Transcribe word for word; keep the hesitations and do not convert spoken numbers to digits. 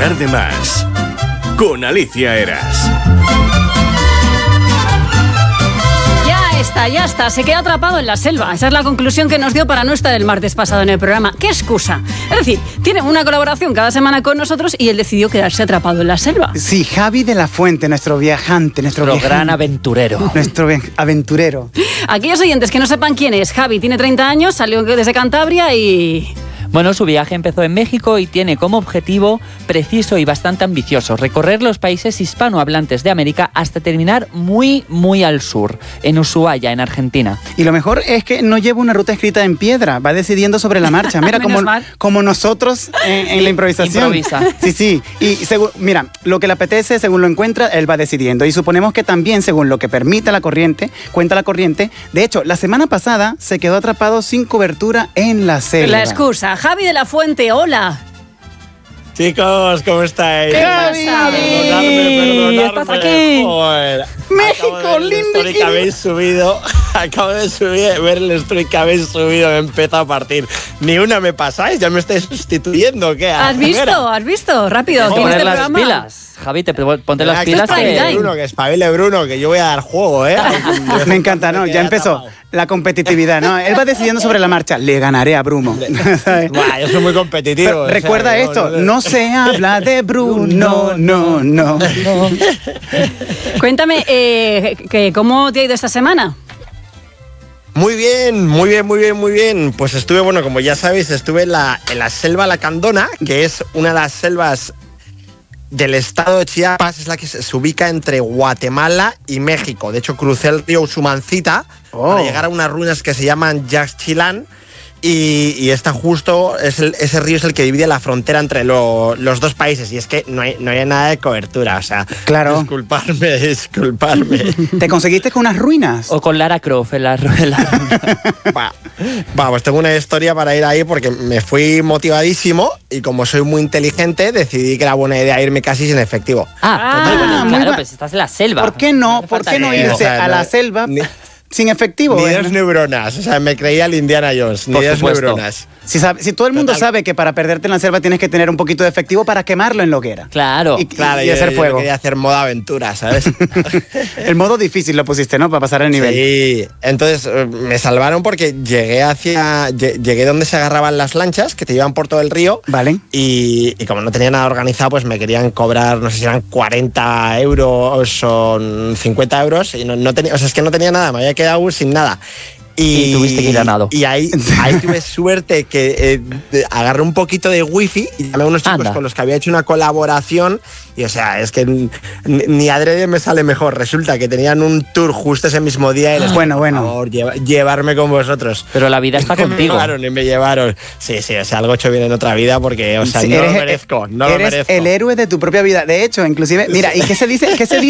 tarde más con Alicia Eras. Ya está, ya está. Se queda atrapado en la selva. Esa es la conclusión que nos dio para no estar el martes pasado en el programa. ¿Qué excusa? Es decir, tiene una colaboración cada semana con nosotros y él decidió quedarse atrapado en la selva. Sí, Javi de la Fuente, nuestro viajante, nuestro, nuestro viajante, gran aventurero. Nuestro aventurero. Aquellos oyentes que no sepan quién es, Javi tiene treinta años, salió desde Cantabria y... Bueno, su viaje empezó en México y tiene como objetivo preciso y bastante ambicioso recorrer los países hispanohablantes de América hasta terminar muy, muy al sur, en Ushuaia, en Argentina. Y lo mejor es que no lleva una ruta escrita en piedra, va decidiendo sobre la marcha. Mira, como, como nosotros en, en la improvisación. Improvisa. Sí, sí. Y según, mira, lo que le apetece, según lo encuentra, él va decidiendo. Y suponemos que también, según lo que permita la corriente, cuenta la corriente. De hecho, la semana pasada se quedó atrapado sin cobertura en la selva. La excusa. Javi de la Fuente, hola. Chicos, ¿cómo estáis? Javi, perdonadme, perdonadme. estás aquí. Joder. México, lindo. El que habéis subido, acabo de subir, ver el story que habéis subido, me empezó a partir. Ni una me pasáis, ya me estáis sustituyendo, ¿qué? ¿Has visto? ¿Has visto? Rápido, ¿Cómo ¿tienes poner el las programa? pilas? Javi, te ponte las que pilas. espabile, que... Bruno, que espabile Bruno, que yo voy a dar juego, ¿eh? Me encanta, ¿no? Ya empezó la competitividad, ¿no? Él va decidiendo sobre la marcha. Le ganaré a Bruno. Buah, yo soy muy competitivo. Pero, o sea, recuerda yo, esto, yo, no se habla de Bruno, no, no. Cuéntame, eh, que, ¿cómo te ha ido esta semana? Muy bien, muy bien, muy bien, muy bien. Pues estuve, bueno, como ya sabéis, estuve en la, en la selva Lacandona, que es una de las selvas del estado de Chiapas, es la que se, se ubica entre Guatemala y México. De hecho, crucé el río Usumancita oh. para llegar a unas ruinas que se llaman Yaxchilán. Y, y está justo, es el, ese río es el que divide la frontera entre lo, los dos países. Y es que no hay, no hay nada de cobertura, o sea, claro. disculparme, disculparme. ¿Te conseguiste con unas ruinas? O con Lara Croft en la ruina. Va, va, pues tengo una historia para ir ahí porque me fui motivadísimo y como soy muy inteligente decidí que era buena idea irme casi sin efectivo. Ah, Ah, total, bueno, muy claro, ba- pues estás en la selva. ¿Por qué no? No ¿Por qué no falta irse o sea, a no- la selva ni- sin efectivo? Ni ¿eh? dos neuronas, o sea, me creía el Indiana Jones, ni Por dos supuesto. neuronas. Si, sabe- si todo el mundo Total. sabe que para perderte en la selva tienes que tener un poquito de efectivo para quemarlo en la hoguera. Claro. Y, Claro, y yo, hacer yo fuego. quería hacer modo aventura, ¿sabes? El modo difícil lo pusiste, ¿no? Para pasar el nivel. Sí, entonces eh, me salvaron porque llegué hacia lle- llegué donde se agarraban las lanchas que te llevan por todo el río. Vale. Y, y como no tenía nada organizado, pues me querían cobrar, no sé si eran cuarenta euros o cincuenta euros. Y no, no tenía, o sea, es que no tenía nada, me había quedado sin nada. Y, Y tuviste que ir a nado. Y ahí, ahí tuve suerte que eh, de- agarré un poquito de wifi y llamé a unos chicos Anda. con los que había hecho una colaboración. Y o sea, es que n- ni adrede me sale mejor. Resulta que tenían un tour justo ese mismo día y les Bueno, por bueno. favor, lleva- llevarme con vosotros. Pero la vida está Que contigo. Me llevaron y me llevaron. Sí, sí, o sea, algo hecho bien en otra vida porque, o sea, Sí, no lo eres- merezco, no lo eres merezco. el héroe de tu propia vida. De hecho, inclusive, mira, ¿y qué se dice? ¿Qué se dice?